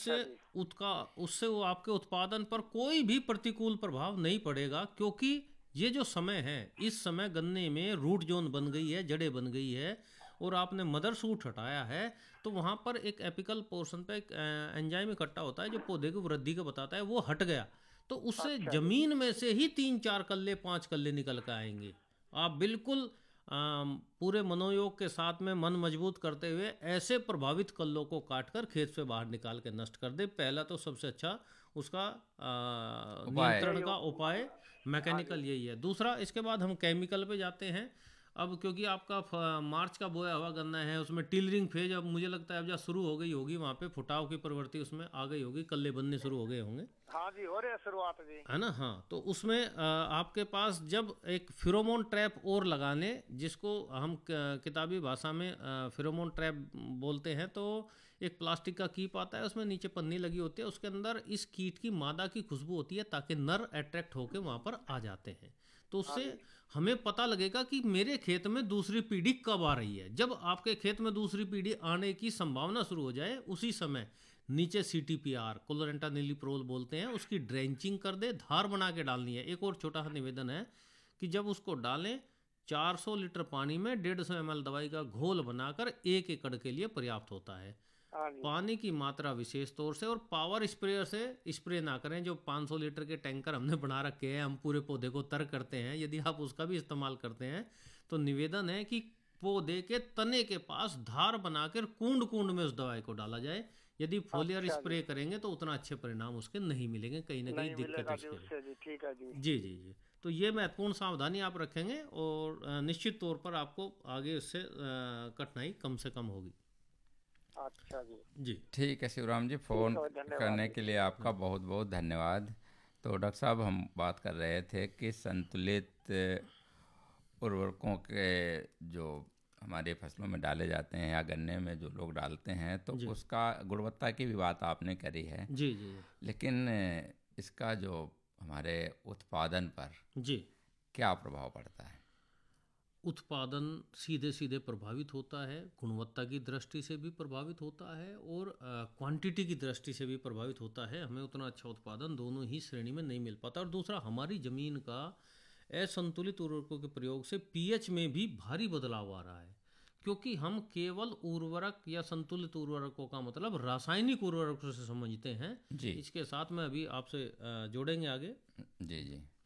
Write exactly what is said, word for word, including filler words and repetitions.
उससे उत्का उससे वो आपके उत्पादन पर कोई भी प्रतिकूल प्रभाव नहीं पड़ेगा, क्योंकि ये जो समय है, इस समय गन्ने में रूट जोन बन गई है, जड़ें बन गई है, और आपने मदर सूट हटाया है, तो वहाँ पर एक एपिकल पोर्शन पे एक एंजाइम इकट्ठा होता है जो पौधे की वृद्धि को बताता है, वो हट गया, तो उससे अच्छा जी। जमीन में से ही तीन चार कल्ले पांच कल्ले निकल कर आएंगे। आप बिल्कुल अम, पूरे मनोयोग के साथ में मन मजबूत करते हुए ऐसे प्रभावित कल्लों को काटकर खेत से बाहर निकाल के नष्ट कर दे। पहला तो सबसे अच्छा उसका अ, उपाय। नियंत्रण यही का हो। उपाय हाँ जी। मैकेनिकल यही है। दूसरा, इसके बाद हम केमिकल पे जाते हैं। अब क्योंकि आपका फ- मार्च का बोया हुआ गन्ना है, उसमें टिलरिंग फेज अब मुझे लगता है अब जब शुरू हो गई होगी, वहाँ पे फुटाव की प्रवृत्ति उसमें आ गई होगी, कल्ले बनने शुरू हो गए होंगे, हाँ जी, हो रहे हैं शुरुआत जी। है ना। हाँ, तो उसमें अ, आपके पास जब एक फिरोमोन ट्रैप और लगाने, जिसको हम क- किताबी भाषा में अ, फिरोमोन ट्रैप बोलते हैं, तो एक प्लास्टिक का कीप आता है, उसमें नीचे पन्नी लगी होती है, उसके अंदर इस कीट की मादा की खुशबू होती है, ताकि नर अट्रैक्ट होकर वहाँ पर आ जाते हैं। तो हाँ उससे जी। हमें पता लगेगा कि मेरे खेत में दूसरी पीढ़ी कब आ रही है। जब आपके खेत में दूसरी पीढ़ी आने की संभावना शुरू हो जाए, उसी समय नीचे सी टी पी आर, कोलोरेंटा नीलीप्रोल बोलते हैं, उसकी ड्रेंचिंग कर दे, धार बना के डालनी है। एक और छोटा सा निवेदन है कि जब उसको डालें, चार सौ लीटर पानी में डेढ़ सौ एम एल दवाई का घोल बनाकर एक एकड़ के लिए पर्याप्त होता है। हाँ जी। पानी की मात्रा विशेष तौर से, और पावर स्प्रेयर से स्प्रे ना करें। जो पाँच सौ लीटर के टैंकर हमने बना रखे हैं, हम पूरे पौधे को तर करते हैं, यदि आप उसका भी इस्तेमाल करते हैं तो निवेदन है कि पौधे के तने के पास धार बनाकर कूंड कूंड में उस दवाई को डाला जाए। यदि फोलियर अच्छा जी। स्प्रे करेंगे तो उतना अच्छे परिणाम उसके नहीं मिलेंगे, कहीं ना कहीं नहीं दिक्कत मिलेगा जी उसके लिए। उससे जी, ठीक है जी। जी जी जी। तो ये महत्वपूर्ण सावधानी आप रखेंगे, और अ, निश्चित तौर पर आपको आगे उससे अ, कठिनाई कम से कम होगी। अच्छा जी। जी। ठीक है शिवराम जी, फ़ोन ठीक है, धन्यवाद करने है। जी। के लिए आपका बहुत बहुत धन्यवाद। तो डॉक्टर साहब, हम बात कर रहे थे कि संतुलित उर्वरकों के जो हमारे फसलों में डाले जाते हैं या गन्ने में जो लोग डालते हैं, तो जी उसका गुणवत्ता की भी बात आपने करी है, जी जी लेकिन इसका जो हमारे उत्पादन पर जी। क्या प्रभाव पड़ता है? उत्पादन सीधे सीधे प्रभावित होता है, गुणवत्ता की दृष्टि से भी प्रभावित होता है, और क्वांटिटी की दृष्टि से भी प्रभावित होता है। हमें उतना अच्छा उत्पादन दोनों ही श्रेणी में नहीं मिल पाता। और दूसरा, हमारी ज़मीन का असंतुलित उर्वरकों के प्रयोग से पी एच में भी भारी बदलाव आ रहा है, क्योंकि हम केवल उर्वरक या संतुलित उर्वरकों का मतलब रासायनिक उर्वरकों से समझते हैं। जी इसके साथ में अभी आपसे अ, जोड़ेंगे आगे। जी जी।